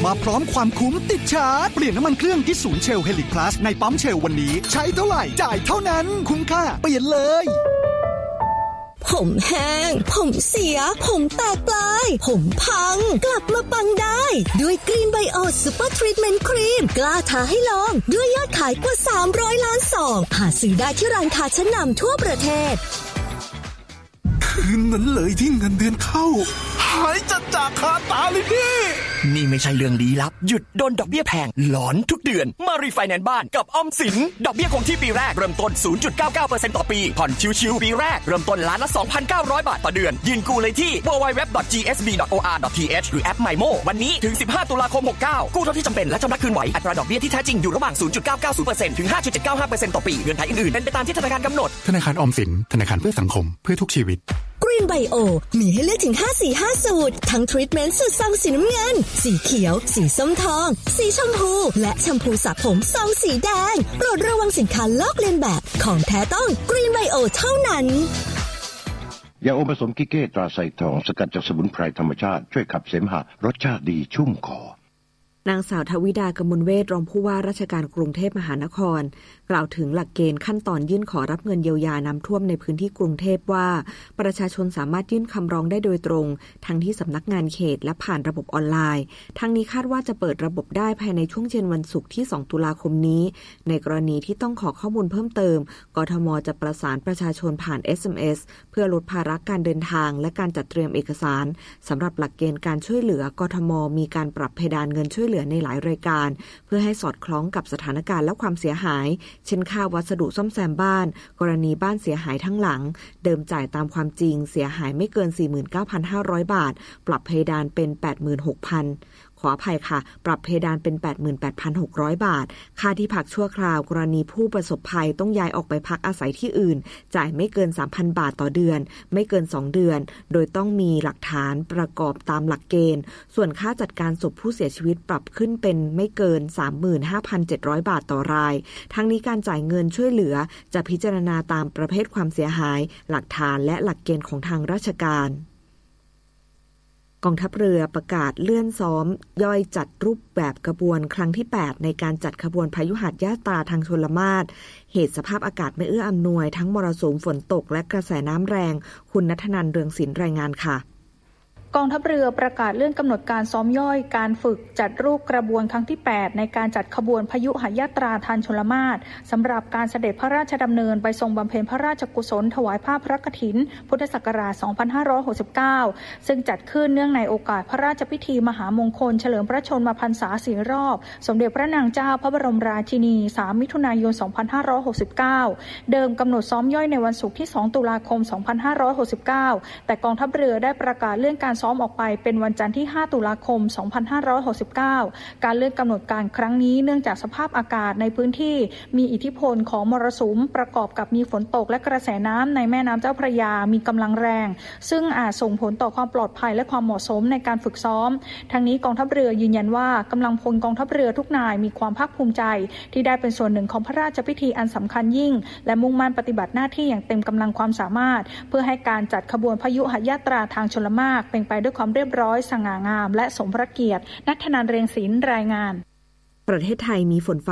มาพร้อมความคุ้มติดชาร์จเปลี่ยนน้ำมันเครื่องที่ศูนย์เชลเฮลิคลาสในปั๊มเชลวันนี้ใช้เท่าไหร่จ่ายเท่านั้นคุ้มค่าเปลี่ยนเลยผมแห้งผมเสียผมแตกปลายผมพังกลับมาปังได้ด้วยกรีนไบโอซูเปอร์ทรีทเมนต์ครีมกล้าท้าให้ลองด้วยยอดขายกว่า300 ล้านซองหาซื้อได้ที่ร้านค้าชั้นนำทั่วประเทศคืนนั้นเลยที่เงินเดือนเข้าหายจากคาตาเลยพี่นี่ไม่ใช่เรื่องลี้ลับหยุดโดนดอกเบี้ยแพงหลอนทุกเดือนมารีไฟแนนซ์บ้านกับออมสินดอกเบี้ยคงที่ปีแรกเริ่มต้น 0.99% ต่อปีผ่อนชิวๆปีแรกเริ่มต้นล้านละ 2,900 บาทต่อเดือนยื่นกู้เลยที่ www.gsb.or.th หรือแอป MyMo วันนี้ถึง15ตุลาคม69กู้เท่าที่จำเป็นและชำระคืนไหวอัตราดอกเบี้ยที่แท้จริงอยู่ระหว่าง 0.990% ถึง 5.795% ต่อปีเงื่อนไขอื่นๆเป็นไปตามที่ธนาคารกำหนดธนาคารออมสินธนาคารเพื่อสังคมเพื่อทุกชีวิตกรีนไบโอมีให้เลือกถึง5สูตรทั้งทรีทเมนต์สูตรซองสีน้ำเงินสีเขียวสีส้มทองสีชมพูและแชมพูสระผมซองสีแดงโปรดระวังสินค้าลอกเลียนแบบของแท้ต้องกรีนไบโอเท่านั้นยาอมผสมกิเก้ตราไซทองสกัดจากสมุนไพรธรรมชาติช่วยขับเสมหะรสชาติดีชุ่มคอนางสาวทวิดากมลเวชรองผู้ว่าราชการกรุงเทพมหานครกล่าวถึงหลักเกณฑ์ขั้นตอนยื่นขอรับเงินเยียวยาน้ำท่วมในพื้นที่กรุงเทพว่าประชาชนสามารถยื่นคำร้องได้โดยตรงทั้งที่สำนักงานเขตและผ่านระบบออนไลน์ทั้งนี้คาดว่าจะเปิดระบบได้ภายในช่วงเย็นวันศุกร์ที่2ตุลาคมนี้ในกรณีที่ต้องขอข้อมูลเพิ่มเติมกทม.จะประสานประชาชนผ่าน SMS เพื่อลดภาระการเดินทางและการจัดเตรียมเอกสารสำหรับหลักเกณฑ์การช่วยเหลือกทม.มีการปรับเพดานเงินช่วยเหลือในหลายรายการเพื่อให้สอดคล้องกับสถานการณ์และความเสียหายเช่นค่าวัสดุซ่อมแซมบ้านกรณีบ้านเสียหายทั้งหลังเดิมจ่ายตามความจริงเสียหายไม่เกิน 49,500 บาทปรับเพดานเป็น 86,000 ขออภัยค่ะปรับเพดานเป็น 88,600 บาทค่าที่พักชั่วคราวกรณีผู้ประสบภัยต้องย้ายออกไปพักอาศัยที่อื่นจ่ายไม่เกิน 3,000 บาทต่อเดือนไม่เกิน2เดือนโดยต้องมีหลักฐานประกอบตามหลักเกณฑ์ส่วนค่าจัดการศพผู้เสียชีวิตปรับขึ้นเป็นไม่เกิน 35,700 บาทต่อรายทั้งนี้การจ่ายเงินช่วยเหลือจะพิจารณาตามประเภทความเสียหายหลักฐานและหลักเกณฑ์ของทางราชการกองทัพเรือประกาศเลื่อนซ้อมย่อยจัดรูปแบบขบวนครั้งที่8ในการจัดขบวนพยุหญาตราทางชลมาศเหตุสภาพอากาศไม่เอื้ออำนวยทั้งมรสุมฝนตกและกระแสน้ำแรงคุณณัฐนันท์ เรืองศิลป์รายงานค่ะกองทัพเรือประกาศเลื่อนกำหนดการซ้อมย่อยการฝึกจัดรูปกระบวนครั้งที่8ในการจัดขบวนพยุหญาตราทางชลมาศสำหรับการเสด็จพระราชดำเนินไปทรงบำเพ็ญพระราชกุศลถวายผ้าพระกฐินพุทธศักราช 2569 ซึ่งจัดขึ้นเนื่องในโอกาสพระราชพิธีมหามงคลเฉลิมพระชนมพรรษา4 รอบสมเด็จพระนางเจ้าพระบรมราชินี3 มิถุนายน 2569 เดิมกำหนดซ้อมย่อยในวันศุกร์ที่2ตุลาคม 2569 แต่กองทัพเรือได้ประกาศเลื่อนการซ้อมออกไปเป็นวันจันทร์ที่5ตุลาคม 2569 การเลื่อนกำหนดการครั้งนี้เนื่องจากสภาพอากาศในพื้นที่มีอิทธิพลของมรสุมประกอบกับมีฝนตกและกระแสน้ำในแม่น้ำเจ้าพระยามีกำลังแรงซึ่งอาจส่งผลต่อความปลอดภัยและความเหมาะสมในการฝึกซ้อมทั้งนี้กองทัพเรือยืนยันว่ากำลังพลกองทัพเรือทุกนายมีความภาคภูมิใจที่ได้เป็นส่วนหนึ่งของพระราชพิธีอันสำคัญยิ่งและมุ่งมั่นปฏิบัติหน้าที่อย่างเต็มกำลังความสามารถเพื่อให้การจัดขบวนพยุหญาตราทางชลมารเป็นไปด้วยความเรียบร้อยสง่างามและสมพระเกียรติณัฐนันท์ เรืองศิลป์รายงานประเทศไทยมีฝนฟ้า